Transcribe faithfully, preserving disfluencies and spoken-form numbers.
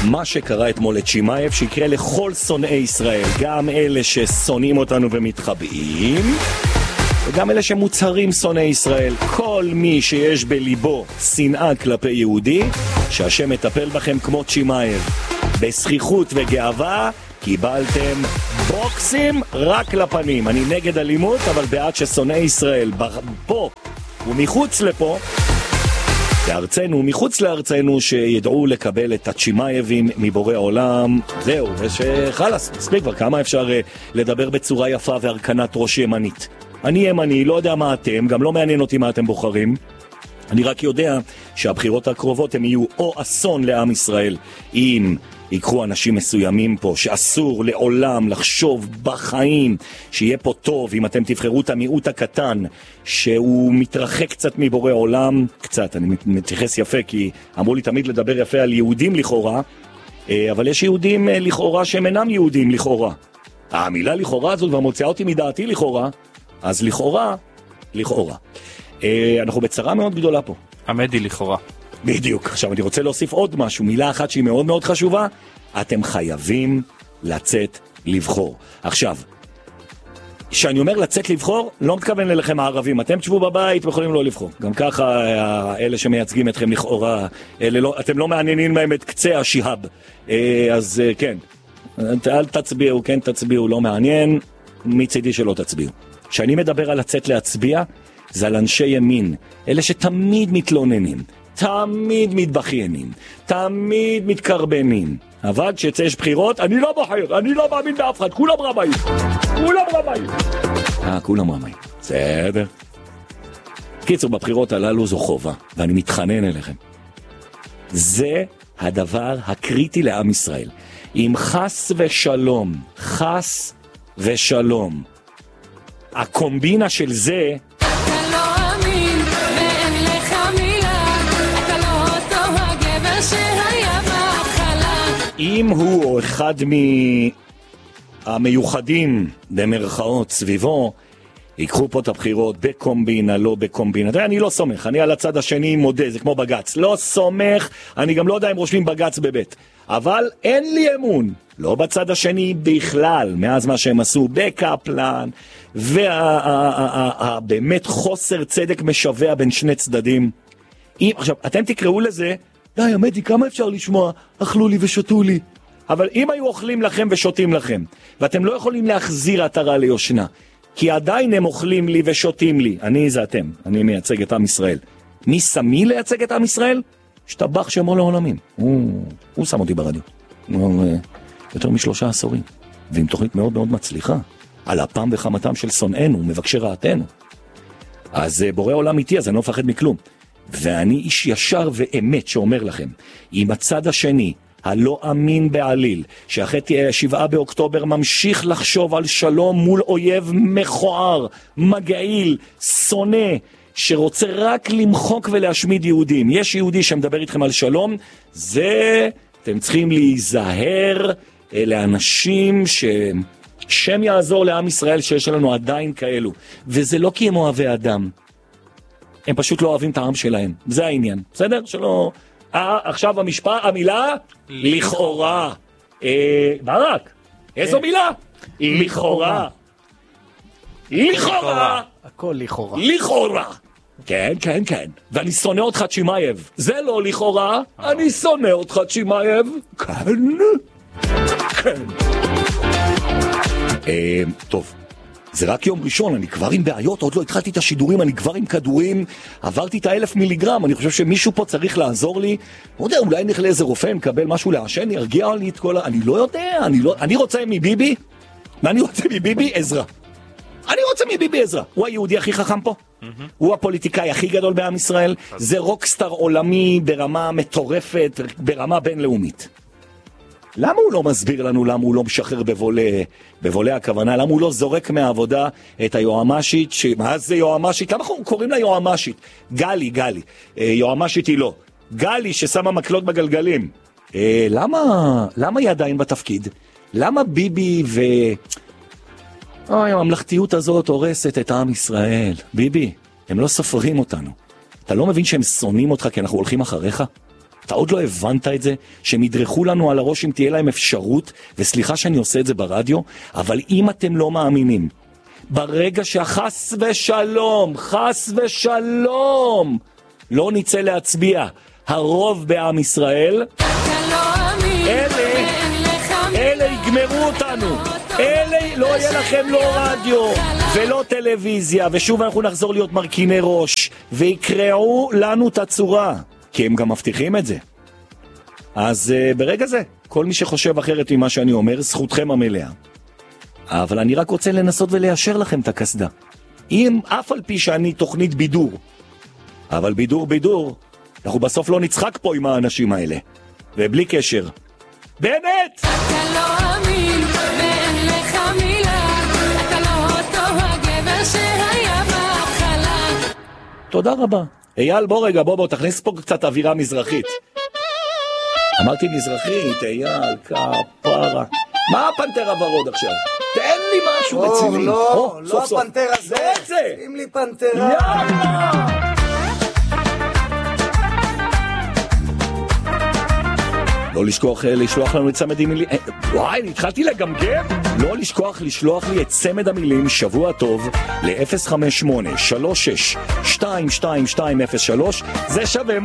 מה שקרה אתמול לצ'ימאייב שיקרה לכל שונאי ישראל, גם אלה ששונאים אותנו ומתחבאים וגם אלה שמוצהרים שונאי ישראל. כל מי שיש בליבו שנאה כלפי יהודי, שהשם מטפל בכם כמו צ'ימאייב. בסחיחות וגאווה קיבלתם בוקסים רק לפנים. אני נגד אלימות, אבל בעד ששונאי ישראל פה ומחוץ לפה, בארצנו, מחוץ לארצנו, שידעו לקבל את הצ'ימאייבים מבורא עולם. זהו, ושחלס, מספיק כבר, כמה אפשר לדבר בצורה יפה והרכנת ראש ימנית. אני ימני, לא יודע מה אתם, גם לא מעניין אותי מה אתם בוחרים. אני רק יודע שהבחירות הקרובות הם יהיו או אסון לעם ישראל, אם יקחו אנשים מסוימים פה שאסור לעולם לחשוב בחיים שיהיה פה טוב, אם אתם תבחרו את המיעוט הקטן שהוא מתרחק קצת מבורא עולם, קצת, אני מתייחס יפה כי אמרו לי תמיד לדבר יפה על יהודים לכאורה, אבל יש יהודים לכאורה שהם אינם יהודים לכאורה. המילה לכאורה הזאת כבר מוציאה אותי מדעתי לכאורה, אז לכאורה, לכאורה. אנחנו בצרה מאוד גדולה פה. עמדי לכאורה. בדיוק. עכשיו אני רוצה להוסיף עוד משהו, מילה אחת שהיא מאוד מאוד חשובה. אתם חייבים לצאת לבחור. עכשיו, כשאני אומר לצאת לבחור, לא מתכוון ללכם הערבים. אתם תשבו בבית ויכולים לא לבחור. גם ככה אלה שמייצגים אתכם לכאורה, לא, אתם לא מעניינים מהם את קצה השיהב. אז כן, אל תצביעו, כן תצביעו, לא מעניין. מצידי שלא תצביעו. כשאני מדבר על לצאת להצביע, זה על אנשי ימין. אלה שתמיד מתלוננים. תמיד מתבחיינים, תמיד מתקרבנים. אבל כשיצא יש בחירות, אני לא בוחר, אני לא מאמין באף אחד, כולם רמאים, כולם רמאים. אה, כולם רמאים, בסדר. קיצור, בבחירות הללו זו חובה, ואני מתחנן אליכם. זה הדבר הקריטי לעם ישראל. אם חס ושלום, חס ושלום, הקומבינה של זה, אם הוא או אחד מהמיוחדים במרכאות סביבו ייקחו פה את הבחירות בקומבינה, לא בקומבינה. אתה יודע, אני לא סומך, אני על הצד השני מודה, זה כמו בגץ, לא סומך, אני גם לא יודע אם רושמים בגץ בבית, אבל אין לי אמון, לא בצד השני בכלל, מאז מה שהם עשו בקפלן, ובאמת חוסר צדק משווה בין שני צדדים. עכשיו, אתם תקראו לזה, די, עמדי, כמה אפשר לשמוע? אכלו לי ושתו לי. אבל אם היו אוכלים לכם ושותים לכם, ואתם לא יכולים להחזיר עטרה ליושנה, כי עדיין הם אוכלים לי ושותים לי, אני זה אתם, אני מייצג את עם ישראל. מי שמי לייצג את עם ישראל? שטבח שמו לעולמים. הוא, הוא שם אותי ברדיו. הוא, יותר משלושה עשורים. ועם תוכנית מאוד מאוד מצליחה. על אפם וחמתם של שונאינו, מבקשי רעתנו. אז בורא עולם איתי, אז אני לא מפחד מכלום. ואני איש ישר ואמת שאומר לכם, אם הצד השני, הלא אמין בעליל, שאחרי שבעה באוקטובר ממשיך לחשוב על שלום מול אויב מכוער, מגעיל, שונא, שרוצה רק למחוק ולהשמיד יהודים. יש יהודי שמדבר איתכם על שלום, זה, אתם צריכים להיזהר לאנשים ש... שם יעזור לעם ישראל שיש לנו עדיין כאלו. וזה לא כי הם אוהבי אדם. הם פשוט לא אוהבים את העם שלהם. זה העניין. בסדר? שלא... אה, עכשיו המשפט, המילה? לכאורה. אה, ברק, איזו מילה? לכאורה. לכאורה. הכל לכאורה. לכאורה. כן, כן, כן. ואני שונא אותך צ'ימאייב. זה לא לכאורה, אני שונא אותך צ'ימאייב. כן. כן. אה, טוב. זה רק יום ראשון, אני כבר עם בעיות, עוד לא התחלתי את השידורים, אני כבר עם כדורים, עברתי את האלף מיליגרם, אני חושב שמישהו פה צריך לעזור לי, לא יודע, אולי נלך לאיזה רופא, נקבל משהו לעשן, ירגיע לי את כל ה... אני לא יודע, אני, לא... אני רוצה מביבי, ואני רוצה מביבי עזרה. אני רוצה מביבי עזרה. הוא היהודי הכי חכם פה, mm-hmm. הוא הפוליטיקאי הכי גדול בעם ישראל, זה רוקסטאר עולמי ברמה מטורפת, ברמה בינלאומית. למה הוא לא מסביר לנו למה הוא לא משחרר בבולה, בבולה הכוונה, למה הוא לא זורק מהעבודה את היועמ"שית, ש... מה זה יועמ"שית? למה אנחנו קוראים לה יועמ"שית? גלי, גלי. יועמ"שית היא לא. גלי ששמה מקלות בגלגלים. למה, למה היא עדיין בתפקיד? למה ביבי ו... אוי, הממלכתיות הזאת הורסת את עם ישראל. ביבי, הם לא סופרים אותנו. אתה לא מבין שהם שונאים אותך כי אנחנו הולכים אחריך? אתה עוד לא הבנת את זה? שהם ידרכו לנו על הראש אם תהיה להם אפשרות, וסליחה שאני עושה את זה ברדיו, אבל אם אתם לא מאמינים, ברגע שהחס ושלום, חס ושלום, לא נצא להצביע, הרוב בעם ישראל, אלה, אלה יגמרו אותנו. אלה לא יהיה לכם לא רדיו ולא טלוויזיה, ושוב אנחנו נחזור להיות מרכיני ראש, ויקראו לנו את הצורה, כי הם גם מבטיחים את זה. אז uh, ברגע זה, כל מי שחושב אחרת ממה שאני אומר, זכותכם המלאה. אבל אני רק רוצה לנסות וליישר לכם את הכסדה. אם אף על פי שאני תוכנית בידור, אבל בידור בידור, אנחנו בסוף לא נצחק פה עם האנשים האלה. ובלי קשר. בנט! אתה לא אמין, ואין לך מילה, אתה לא אותו הגבר שהיה בהתחלה. תודה רבה. אייל, בוא רגע, בוא בוא, תכניס פה קצת אווירה מזרחית. אמרתי מזרחית, אייל, כפרה. מה הפנתר הוורוד עכשיו? תן לי משהו רציני. לא, לא, לא הפנתר הזה. שים לי פנתרה. יאללה! לא לשכוח לשלוח לנו את צמד המילים. וואי, התחלתי לגמגם. לא לשכוח לשלוח לי את צמד המילים שבוע טוב ל-אפס חמש שמונה שלוש שש שתיים שתיים שתיים אפס שלוש. זה שווה